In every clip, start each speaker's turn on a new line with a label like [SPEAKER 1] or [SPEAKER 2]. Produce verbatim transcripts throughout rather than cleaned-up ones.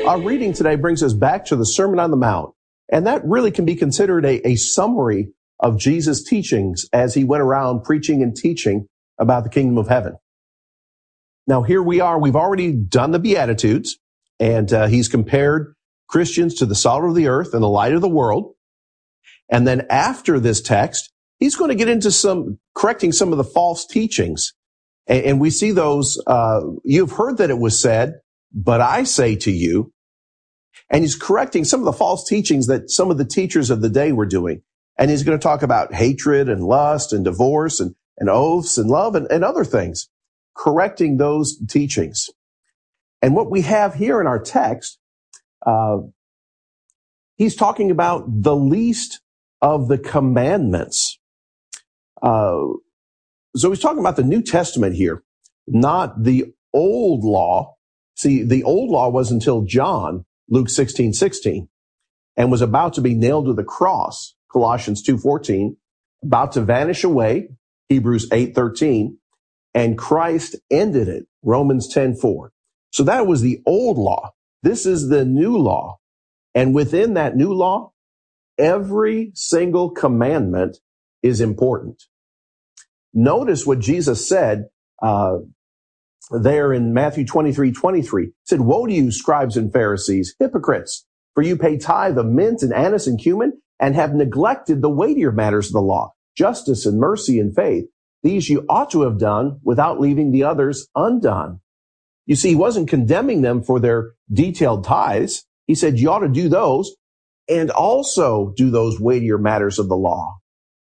[SPEAKER 1] Our reading today brings us back to the Sermon on the Mount, and that really can be considered a, a summary of Jesus' teachings as he went around preaching and teaching about the kingdom of heaven. Now, here we are. We've already done the Beatitudes, and uh, he's compared Christians to the salt of the earth and the light of the world. And then after this text, he's going to get into some correcting some of the false teachings. And, and we see those, uh, you've heard that it was said, but I say to you. And he's correcting some of the false teachings that some of the teachers of the day were doing. And he's going to talk about hatred and lust and divorce and, and oaths and love and, and other things, correcting those teachings. And what we have here in our text, uh, he's talking about the least of the commandments. Uh, so he's talking about the New Testament here, not the old law. See, the old law was until John, Luke sixteen sixteen, and was about to be nailed to the cross, Colossians two fourteen, about to vanish away, Hebrews eight thirteen, and Christ ended it, Romans ten four. So that was the old law. This is the new law. And within that new law, every single commandment is important. Notice what Jesus said uh, there in Matthew twenty-three twenty-three. He said, "Woe to you, scribes and Pharisees, hypocrites, for you pay tithe of mint and anise and cumin, and have neglected the weightier matters of the law, justice and mercy and faith. These you ought to have done without leaving the others undone." You see, he wasn't condemning them for their detailed tithes. He said, you ought to do those and also do those weightier matters of the law.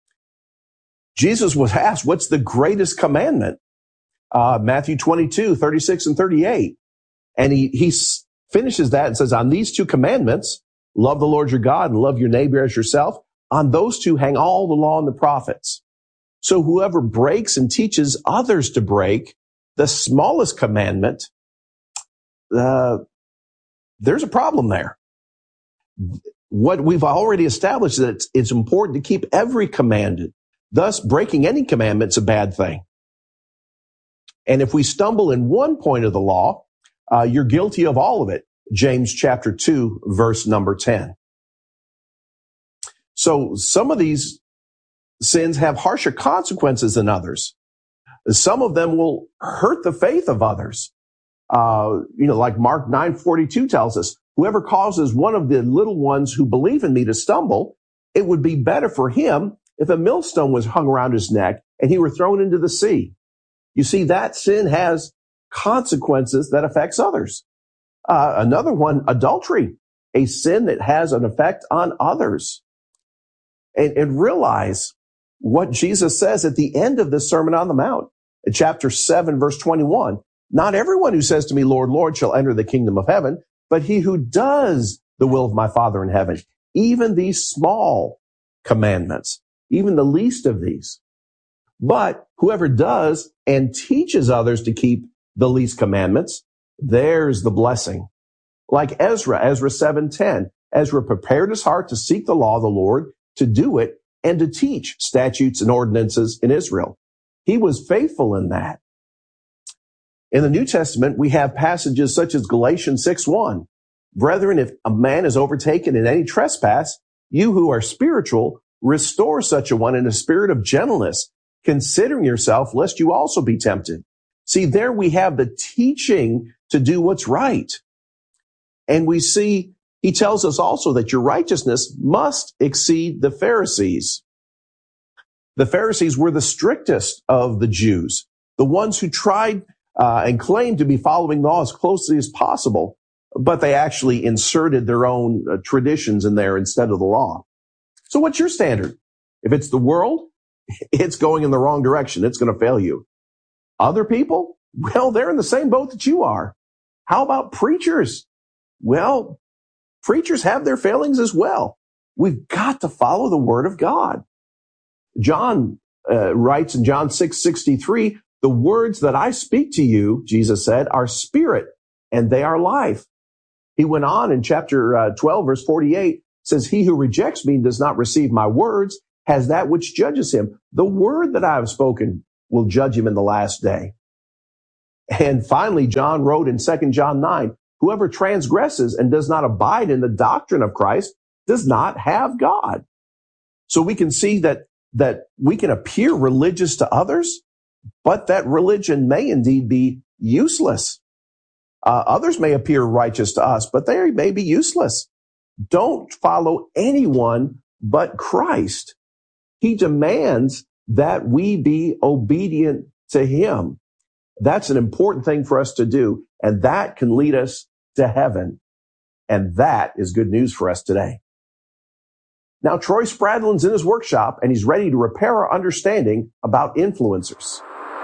[SPEAKER 1] Jesus was asked, what's the greatest commandment? Uh, Matthew twenty-two, thirty-six and thirty-eight. And he, he finishes that and says, on these two commandments, love the Lord your God and love your neighbor as yourself. On those two hang all the law and the prophets. So whoever breaks and teaches others to break the smallest commandment, uh, there's a problem there. What we've already established is that it's, it's important to keep every commandment. Thus, breaking any commandment is a bad thing. And if we stumble in one point of the law, uh, you're guilty of all of it. James chapter two, verse number ten. So some of these sins have harsher consequences than others. Some of them will hurt the faith of others. Uh, you know, like Mark nine forty-two tells us, whoever causes one of the little ones who believe in me to stumble, it would be better for him if a millstone was hung around his neck and he were thrown into the sea. You see, that sin has consequences that affects others. Uh, another one, adultery, a sin that has an effect on others. And, and realize what Jesus says at the end of this Sermon on the Mount, in chapter seven, verse twenty-one. Not everyone who says to me, Lord, Lord, shall enter the kingdom of heaven, but he who does the will of my Father in heaven. Even these small commandments, even the least of these. But whoever does and teaches others to keep the least commandments, there's the blessing. Like Ezra, Ezra seven ten. Ezra prepared his heart to seek the law of the Lord, to do it, and to teach statutes and ordinances in Israel. He was faithful in that. In the New Testament, we have passages such as Galatians six one. Brethren, if a man is overtaken in any trespass, you who are spiritual, restore such a one in a spirit of gentleness, considering yourself, lest you also be tempted. See, there we have the teaching to do what's right. And we see, he tells us also that your righteousness must exceed the Pharisees. The Pharisees were the strictest of the Jews, the ones who tried uh, and claimed to be following the law as closely as possible, but they actually inserted their own uh, traditions in there instead of the law. So what's your standard? If it's the world, it's going in the wrong direction. It's going to fail you. Other people, well, they're in the same boat that you are. How about preachers? Well, preachers have their failings as well. We've got to follow the word of God. John uh, writes in John six sixty-three, the words that I speak to you, Jesus said, are spirit and they are life. He went on in chapter uh, twelve, verse forty-eight, says, he who rejects me and does not receive my words has that which judges him. The word that I have spoken will judge him in the last day. And finally, John wrote in Second John nine, whoever transgresses and does not abide in the doctrine of Christ does not have God. So we can see that, that we can appear religious to others, but that religion may indeed be useless. Uh, others may appear righteous to us, but they may be useless. Don't follow anyone but Christ. He demands that we be obedient to him. That's an important thing for us to do, and that can lead us to heaven. And that is good news for us today. Now, Troy Spradlin's in his workshop, and he's ready to repair our understanding about influencers.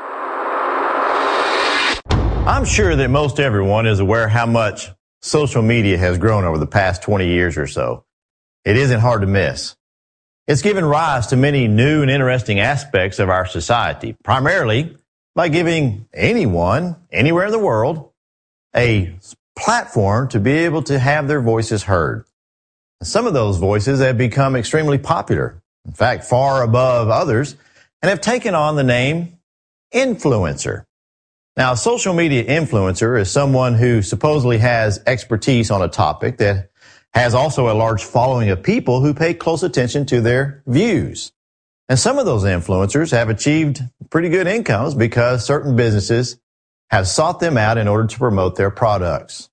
[SPEAKER 2] I'm sure that most everyone is aware how much social media has grown over the past twenty years or so. It isn't hard to miss. It's given rise to many new and interesting aspects of our society, primarily by giving anyone, anywhere in the world, a platform to be able to have their voices heard. Some of those voices have become extremely popular, in fact, far above others, and have taken on the name influencer. Now, a social media influencer is someone who supposedly has expertise on a topic that has also a large following of people who pay close attention to their views. And some of those influencers have achieved pretty good incomes because certain businesses have sought them out in order to promote their products.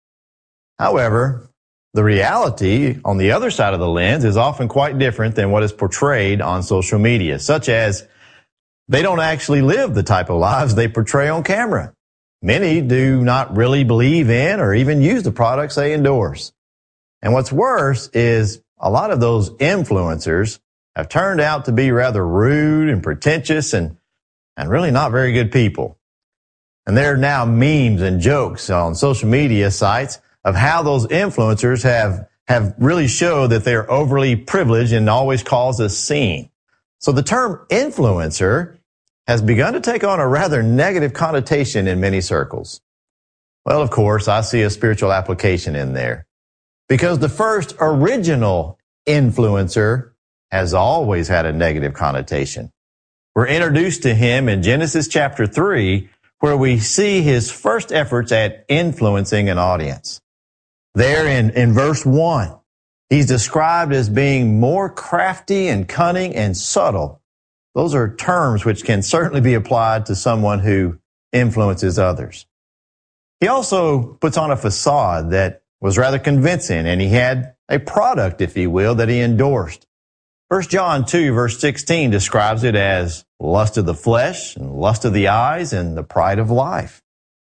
[SPEAKER 2] However, the reality on the other side of the lens is often quite different than what is portrayed on social media, such as they don't actually live the type of lives they portray on camera. Many do not really believe in or even use the products they endorse. And what's worse is a lot of those influencers have turned out to be rather rude and pretentious and, and really not very good people. And there are now memes and jokes on social media sites of how those influencers have, have really showed that they're overly privileged and always cause a scene. So the term influencer has begun to take on a rather negative connotation in many circles. Well, of course, I see a spiritual application in there, because the first original influencer has always had a negative connotation. We're introduced to him in Genesis chapter three, where we see his first efforts at influencing an audience. There in, in verse one, he's described as being more crafty and cunning and subtle. Those are terms which can certainly be applied to someone who influences others. He also puts on a facade that was rather convincing, and he had a product, if you will, that he endorsed. First John two, verse sixteen describes it as lust of the flesh and lust of the eyes and the pride of life.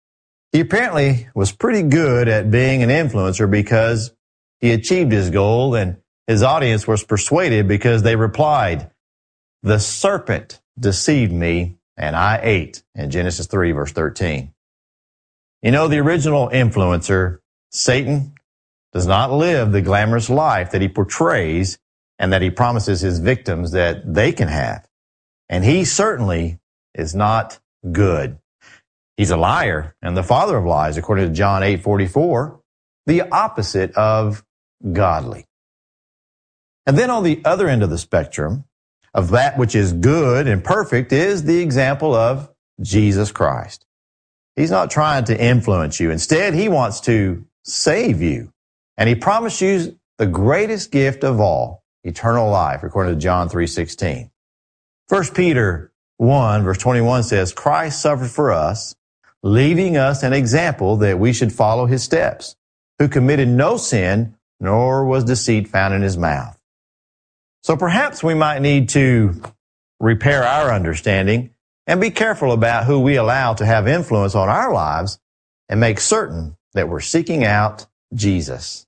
[SPEAKER 2] He apparently was pretty good at being an influencer because he achieved his goal, and his audience was persuaded because they replied, "The serpent deceived me, and I ate," in Genesis three, verse thirteen. You know, the original influencer, Satan, does not live the glamorous life that he portrays and that he promises his victims that they can have. And he certainly is not good. He's a liar and the father of lies, according to John eight forty-four, the opposite of godly. And then on the other end of the spectrum, of that which is good and perfect, is the example of Jesus Christ. He's not trying to influence you. Instead, he wants to save you. And he promised you the greatest gift of all, eternal life, according to John three sixteen. First Peter one, verse twenty-one says, "Christ suffered for us, leaving us an example that we should follow his steps, who committed no sin, nor was deceit found in his mouth." So perhaps we might need to repair our understanding and be careful about who we allow to have influence on our lives and make certain that we're seeking out Jesus.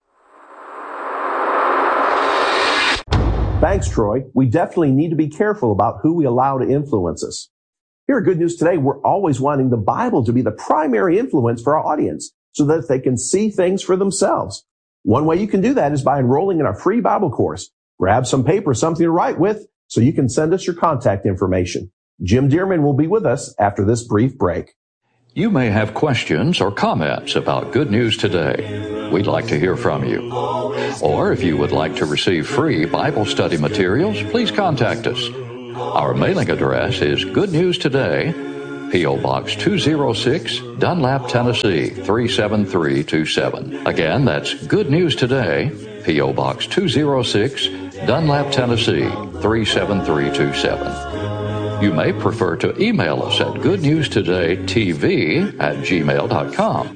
[SPEAKER 1] Thanks, Troy. We definitely need to be careful about who we allow to influence us. Here at Good News Today, we're always wanting the Bible to be the primary influence for our audience so that they can see things for themselves. One way you can do that is by enrolling in our free Bible course. Grab some paper, something to write with, so you can send us your contact information. Jim Dearman will be with us after this brief break.
[SPEAKER 3] You may have questions or comments about Good News Today. We'd like to hear from you. Or if you would like to receive free Bible study materials, please contact us. Our mailing address is Good News Today, P O. Box two oh six, Dunlap, Tennessee, three seven three two seven. Again, that's Good News Today, P O. Box two oh six, Dunlap, Tennessee, three seven three two seven. You may prefer to email us at goodnewstodaytv at gmail dot com.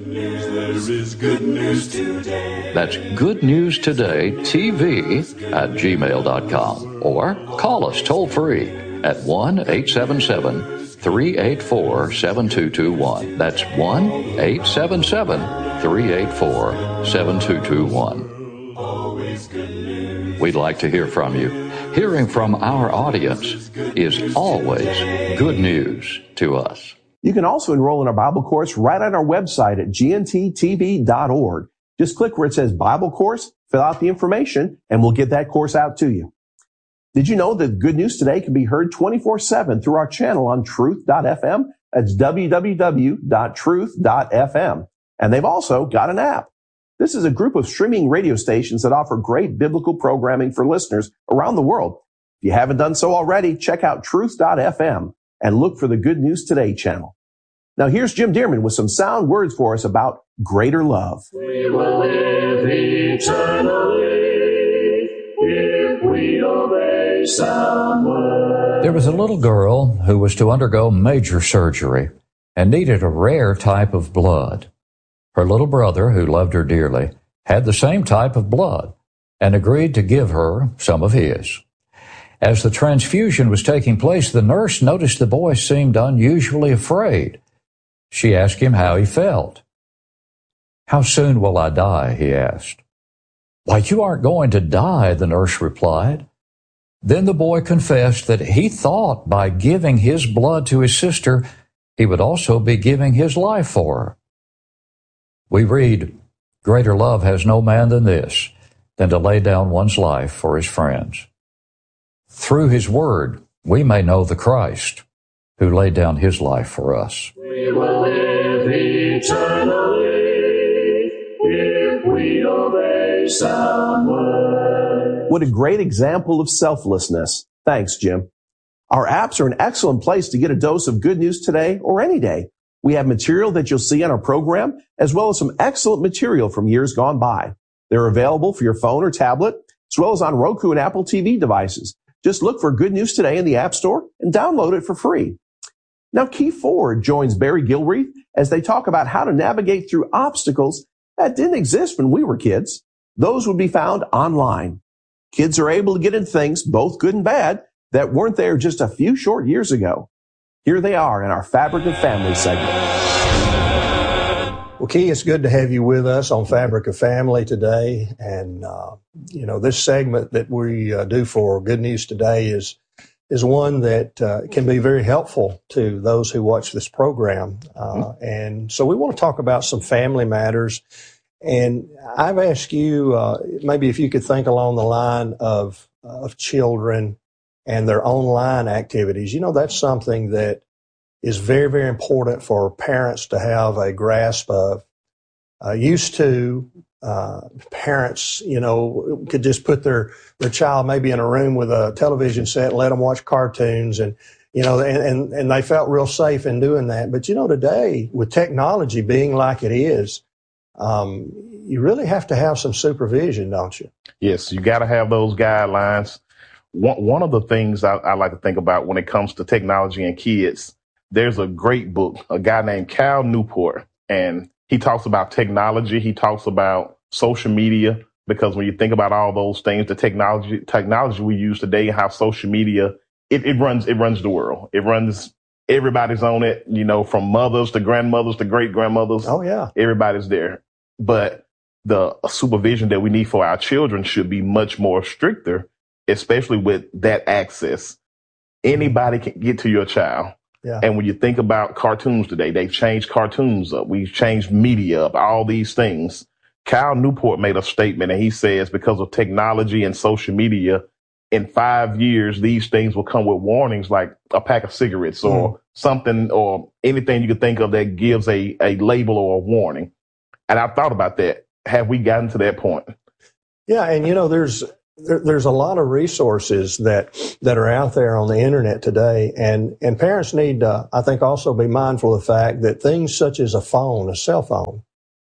[SPEAKER 3] That's goodnewstodaytv at gmail dot com. Or call us toll free at one eight seven seven, three eight four, seven two two one. That's one eight seven seven, three eight four, seven two two one. We'd like to hear from you. Hearing from our audience is always good news to us.
[SPEAKER 1] You can also enroll in our Bible course right on our website at g n t t v dot org. Just click where it says Bible course, fill out the information, and we'll get that course out to you. Did you know that Good News Today can be heard twenty-four seven through our channel on truth dot f m? That's w w w dot truth dot f m. And they've also got an app. This is a group of streaming radio stations that offer great biblical programming for listeners around the world. If you haven't done so already, check out truth dot f m and look for the Good News Today channel. Now here's Jim Dearman with some sound words for us about greater love.
[SPEAKER 4] We will live eternally if we obey sound words.
[SPEAKER 3] There was a little girl who was to undergo major surgery and needed a rare type of blood. Her little brother, who loved her dearly, had the same type of blood and agreed to give her some of his. As the transfusion was taking place, the nurse noticed the boy seemed unusually afraid. She asked him how he felt. "How soon will I die?" he asked. "Why, you aren't going to die," the nurse replied. Then the boy confessed that he thought by giving his blood to his sister, he would also be giving his life for her. We read, "Greater love has no man than this, than to lay down one's life for his friends." Through his word, we may know the Christ who laid down his life for us.
[SPEAKER 4] We will live eternally if we obey sound words.
[SPEAKER 1] What a great example of selflessness. Thanks, Jim. Our apps are an excellent place to get a dose of good news today or any day. We have material that you'll see on our program, as well as some excellent material from years gone by. They're available for your phone or tablet, as well as on Roku and Apple T V devices. Just look for Good News Today in the App Store and download it for free. Now, Keith Ford joins Barry Gilreath as they talk about how to navigate through obstacles that didn't exist when we were kids. Those would be found online. Kids are able to get into things, both good and bad, that weren't there just a few short years ago. Here they are in our Fabric of Family segment.
[SPEAKER 5] Well, Key, it's good to have you with us on Fabric of Family today. And, uh, you know, this segment that we uh, do for Good News Today is is one that uh, can be very helpful to those who watch this program. Uh, mm-hmm. And so we want to talk about some family matters. And I've asked you, uh, maybe if you could think along the line of, of children and their online activities. You know, that's something that is very, very important for parents to have a grasp of. Uh, used to, uh, parents, you know, could just put their, their child maybe in a room with a television set and let them watch cartoons and, you know, and, and, and they felt real safe in doing that. But, you know, today with technology being like it is, um, you really have to have some supervision, don't you?
[SPEAKER 6] Yes, you got to have those guidelines. One, one of the things I, I like to think about when it comes to technology and kids, there's a great book, a guy named Cal Newport, and he talks about technology. He talks about social media, because when you think about all those things, the technology technology we use today, how social media, it, it runs it runs the world. It runs, everybody's on it, you know, from mothers to grandmothers to great grandmothers.
[SPEAKER 5] Oh, yeah.
[SPEAKER 6] Everybody's there. But the supervision that we need for our children should be much more stricter, especially with that access. Anybody can get to your child.
[SPEAKER 5] Yeah.
[SPEAKER 6] And when you think about cartoons today, they've changed cartoons up. We've changed media up, all these things. Cal Newport made a statement, and he says because of technology and social media, in five years, these things will come with warnings like a pack of cigarettes or mm. something or anything you could think of that gives a, a label or a warning. And I thought about that. Have we gotten to that point?
[SPEAKER 5] Yeah. And, you know, there's there, there's a lot of resources that that are out there on the internet today, and and parents need to, I think, also be mindful of the fact that things such as a phone, a cell phone,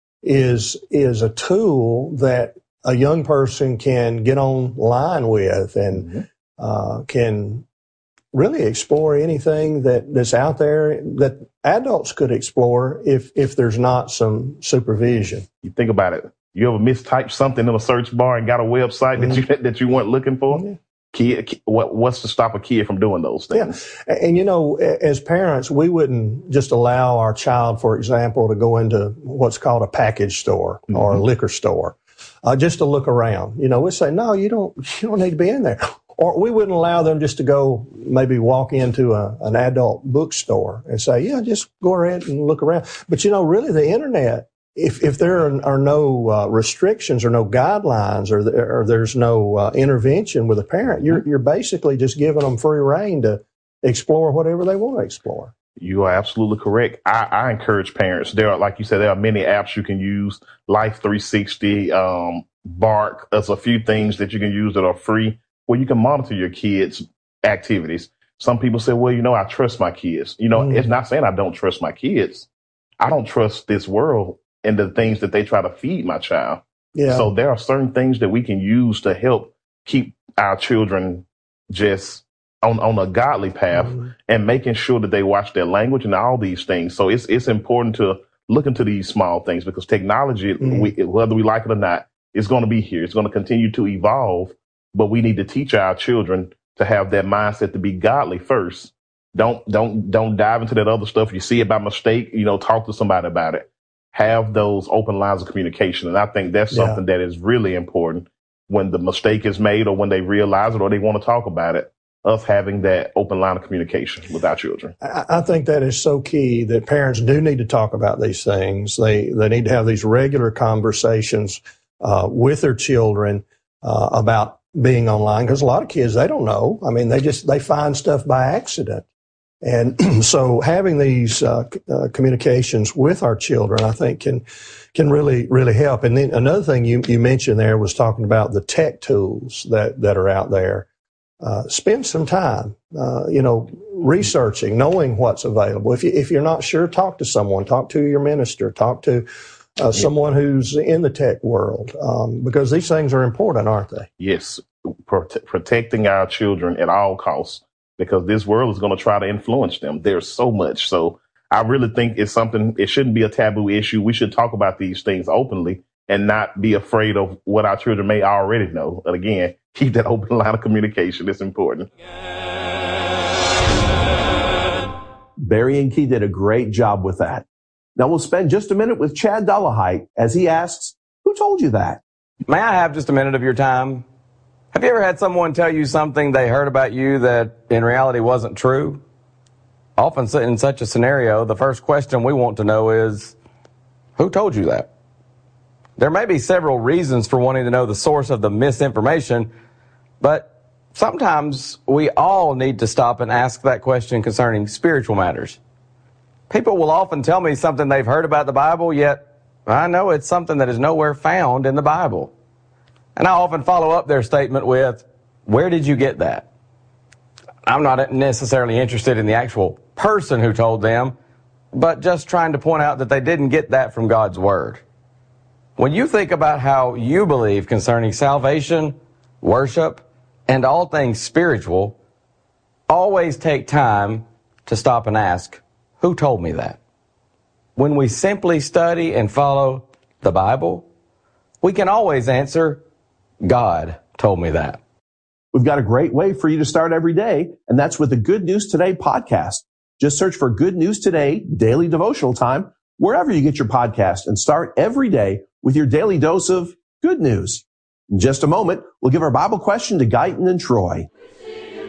[SPEAKER 5] is is a tool that a young person can get online with and mm-hmm. uh, can really explore anything that, that's out there that adults could explore if if there's not some supervision.
[SPEAKER 6] You think about it. You ever mistyped something in a search bar and got a website mm-hmm. that you that you weren't looking for? Mm-hmm. Kid, what what's to stop a kid from doing those things?
[SPEAKER 5] Yeah. And, you know, as parents, we wouldn't just allow our child, for example, to go into what's called a package store mm-hmm. or a liquor store uh, just to look around. You know, we say, no, you don't you don't need to be in there. Or we wouldn't allow them just to go maybe walk into a, an adult bookstore and say, yeah, just go ahead and look around. But, you know, really the internet, if if there are, are no uh, restrictions or no guidelines or, there, or there's no uh, intervention with a parent, you're you're basically just giving them free rein to explore whatever they want to explore.
[SPEAKER 6] You are absolutely correct. I, I encourage parents. There are, like you said, there are many apps you can use. Life three sixty, um, Bark. There's a few things that you can use that are free where you can monitor your kids' activities. Some people say, well, you know, I trust my kids. You know, mm. it's not saying I don't trust my kids. I don't trust this world and the things that they try to feed my child. Yeah. So there are certain things that we can use to help keep our children just on, on a godly path mm-hmm. and making sure that they watch their language and all these things. So it's it's important to look into these small things because technology, mm-hmm. we, whether we like it or not, is going to be here. It's going to continue to evolve, but we need to teach our children to have that mindset to be godly first. Don't don't don't dive into that other stuff. You see it by mistake, you know, talk to somebody about it. Have those open lines of communication. And I think that's yeah. something that is really important when the mistake is made or when they realize it or they want to talk about it, us having that open line of communication with our children.
[SPEAKER 5] I, I think that is so key that parents do need to talk about these things. They, they need to have these regular conversations uh, with their children uh, about being online because a lot of kids, they don't know. I mean, they just, they find stuff by accident. And so having these uh, uh, communications with our children, I think, can can really, really help. And then another thing you, you mentioned there was talking about the tech tools that, that are out there. Uh, spend some time, uh, you know, researching, knowing what's available. If, you, if you're not sure, talk to someone. Talk to your minister. Talk to uh, someone who's in the tech world um, because these things are important, aren't they?
[SPEAKER 6] Yes, Prote- protecting our children at all costs. Because this world is going to try to influence them. There's so much. So I really think it's something, it shouldn't be a taboo issue. We should talk about these things openly and not be afraid of what our children may already know. And again, keep that open line of communication. It's important.
[SPEAKER 1] Barry and Key did a great job with that. Now we'll spend just a minute with Chad Dullahite as he asks, who told you that?
[SPEAKER 7] May I have just a minute of your time? Have you ever had someone tell you something they heard about you that in reality wasn't true? Often in such a scenario, the first question we want to know is, who told you that? There may be several reasons for wanting to know the source of the misinformation, but sometimes we all need to stop and ask that question concerning spiritual matters. People will often tell me something they've heard about the Bible, yet I know it's something that is nowhere found in the Bible. And I often follow up their statement with, where did you get that? I'm not necessarily interested in the actual person who told them, but just trying to point out that they didn't get that from God's Word. When you think about how you believe concerning salvation, worship, and all things spiritual, always take time to stop and ask, who told me that? When we simply study and follow the Bible, we can always answer, God told me that.
[SPEAKER 1] We've got a great way for you to start every day, and that's with the Good News Today podcast. Just search for Good News Today Daily Devotional Time wherever you get your podcast and start every day with your daily dose of good news. In just a moment, we'll give our Bible question to Guyton and Troy.